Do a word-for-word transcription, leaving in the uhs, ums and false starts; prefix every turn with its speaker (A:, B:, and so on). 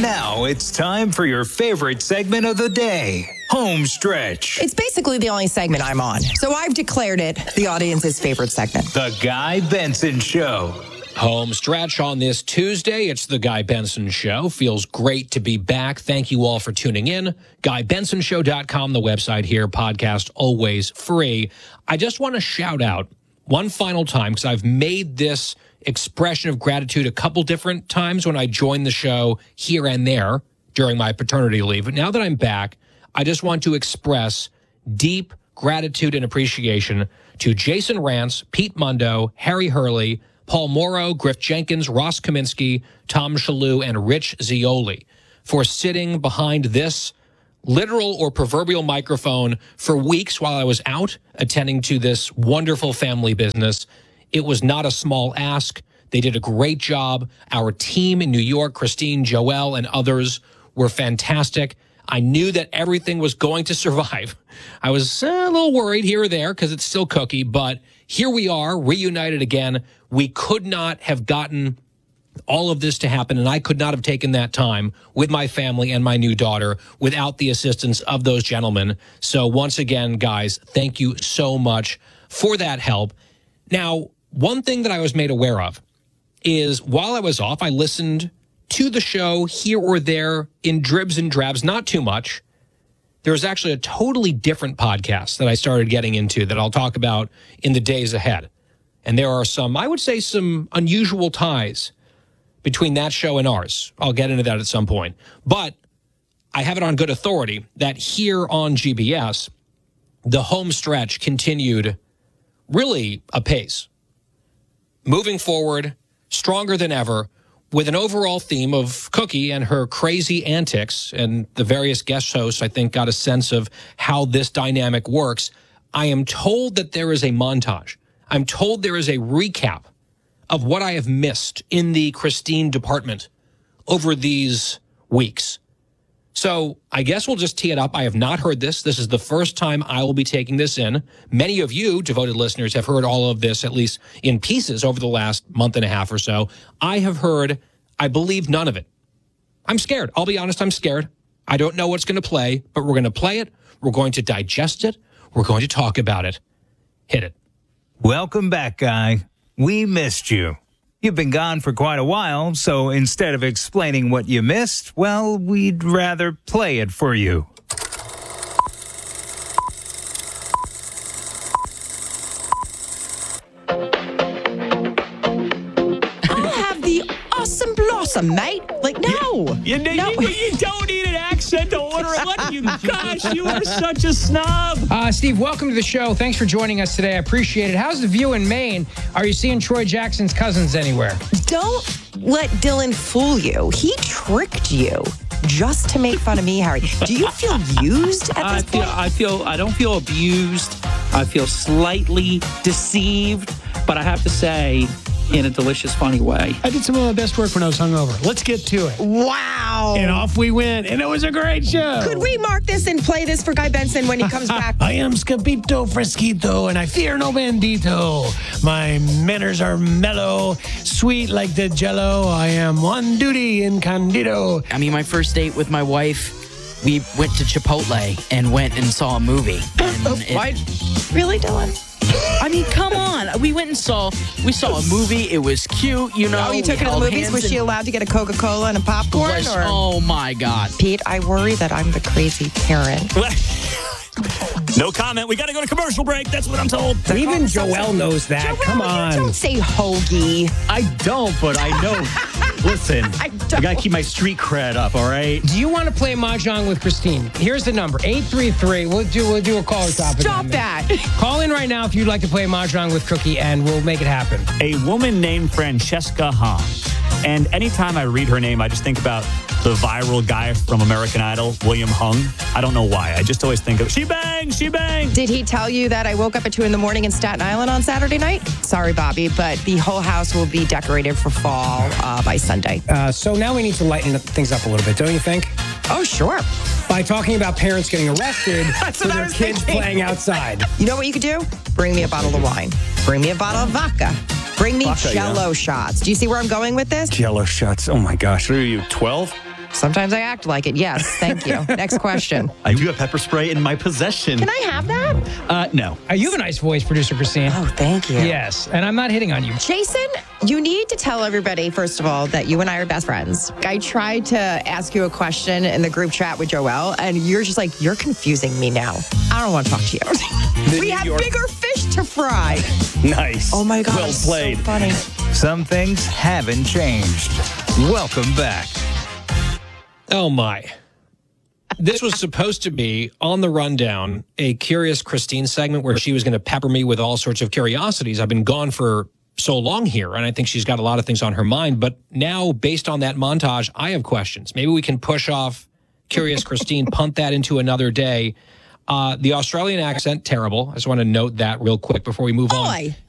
A: Now it's time for your favorite segment of the day, Home Stretch.
B: It's basically the only segment I'm on, so I've declared it the audience's favorite segment.
A: The Guy Benson Show.
C: Home Stretch on this Tuesday. It's the Guy Benson Show. Feels great to be back. Thank you all for tuning in. guy benson show dot com, the website here. Podcast always free. I just want to shout out one final time, because I've made this expression of gratitude a couple different times when I joined the show here and there during my paternity leave. But now that I'm back, I just want to express deep gratitude and appreciation to Jason Rance, Pete Mundo, Harry Hurley, Paul Morrow, Griff Jenkins, Ross Kaminsky, Tom Shalhoub, and Rich Zioli for sitting behind this literal or proverbial microphone for weeks while I was out attending to this wonderful family business. It was not a small ask. They did a great job. Our team in New York, Christine, Joelle, and others were fantastic. I knew that everything was going to survive. I was uh, a little worried here or there because it's still Cookie, but here we are, reunited again. We could not have gotten all of this to happen, and I could not have taken that time with my family and my new daughter without the assistance of those gentlemen. So once again, guys, thank you so much for that help. Now, one thing that I was made aware of is while I was off, I listened to the show here or there in dribs and drabs, not too much. There was actually a totally different podcast that I started getting into that I'll talk about in the days ahead. And there are some, I would say, some unusual ties between that show and ours. I'll get into that at some point. But I have it on good authority that here on G B S, the home stretch continued really apace. Moving forward, stronger than ever, with an overall theme of Cookie and her crazy antics, and the various guest hosts, I think, got a sense of how this dynamic works. I am told that there is a montage. I'm told there is a recap of what I have missed in the Christine department over these weeks. So I guess we'll just tee it up. I have not heard this. This is the first time I will be taking this in. Many of you, devoted listeners, have heard all of this, at least in pieces, over the last month and a half or so. I have heard, I believe, none of it. I'm scared. I'll be honest, I'm scared. I don't know what's going to play, but we're going to play it. We're going to digest it. We're going to talk about it. Hit it.
A: Welcome back, Guy. We missed you. You've been gone for quite a while, so instead of explaining what you missed, well, we'd rather play it for you.
B: I have the awesome blossom, mate. Like, no.
D: You, you,
B: no.
D: you, you don't need an accent to order a what? You, gosh, you are such a snob.
E: Uh, Steve, welcome to the show. Thanks for joining us today. I appreciate it. How's the view in Maine? Are you seeing Troy Jackson's cousins anywhere?
B: Don't let Dylan fool you. He tricked you just to make fun of me, Harry. Do you feel used at
D: I
B: this
D: feel,
B: point?
D: I feel, I don't feel abused. I feel slightly deceived, but I have to say, in a delicious, funny way.
F: I did some of my best work when I was hungover. Let's get to it.
B: Wow.
F: And off we went, and it was a great show.
B: Could we mark this and play this for Guy Benson when he comes back?
F: I am Scapito Fresquito, and I fear no bandito. My manners are mellow, sweet like the jello. I am on duty in Candido.
G: I mean, my first date with my wife, we went to Chipotle and went and saw a movie. And it,
B: What? Really, Dylan?
G: I mean, come on. We went and saw, we saw a movie. It was cute, you know.
B: Oh, you took her to the movies? Was she allowed to get a Coca-Cola and a popcorn?
G: Was,
B: or?
G: oh, my God.
B: Pete, I worry that I'm the crazy parent.
D: No comment. We got to go to commercial break. That's what I'm told.
E: Even Joelle knows that.
B: Joelle,
E: Come
B: you
E: on.
B: don't say hoagie.
H: I don't, but I know. Listen,
B: I
H: I,
B: don't.
H: got to keep my street cred up, all right?
E: Do you want to play Mahjong with Christine? Here's the number, eight three three. We'll do we'll do a caller topic.
B: Stop that.
E: Call in right now if you'd like to play Mahjong with Cookie, and we'll make it happen.
H: A woman named Francesca Hahn. And anytime I read her name, I just think about the viral guy from American Idol, William Hung. I don't know why. I just always think of, she bang, she bang.
B: Did he tell you that I woke up at two in the morning in Staten Island on Saturday night? Sorry, Bobby, but the whole house will be decorated for fall uh, by Sunday.
E: Uh, so now we need to lighten things up a little bit, don't you think?
B: Oh, sure.
E: By talking about parents getting arrested for
B: what I
E: their
B: was
E: kids
B: thinking.
E: playing outside.
B: You know what you could do? Bring me a bottle of wine. Bring me a bottle of vodka. Bring me
H: Vodka,
B: Jello
H: yeah.
B: shots. Do you see where I'm going with this?
H: Jello shots. Oh my gosh. What are you, twelve?
B: Sometimes I act like it. Yes, thank you. Next question.
I: I do have pepper spray in my possession.
B: Can I have that?
I: Uh, no.
E: Uh, you have a nice voice, producer Christine.
B: Oh, thank you.
E: Yes, and I'm not hitting on you.
B: Jason, you need to tell everybody, first of all, that you and I are best friends. I tried to ask you a question in the group chat with Joelle, and you're just like, you're confusing me now. I don't want to talk to you. We
I: New
B: have
I: York-
B: bigger fish to fry.
I: Nice.
B: Oh, my God.
I: Well played.
B: So funny.
A: Some things haven't changed. Welcome back.
C: Oh, my. This was supposed to be on the rundown, a Curious Christine segment where she was going to pepper me with all sorts of curiosities. I've been gone for so long here, and I think she's got a lot of things on her mind. But now, based on that montage, I have questions. Maybe we can push off Curious Christine, punt that into another day. Uh, the Australian accent, terrible. I just want to note that real quick before we move on.
B: Oi.